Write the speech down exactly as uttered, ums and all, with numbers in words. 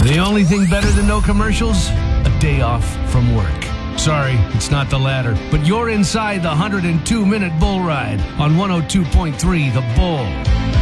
The only thing better than no commercials? A day off from work. Sorry, it's not the latter, but you're inside the one hundred two minute bull ride on one oh two point three The Bull.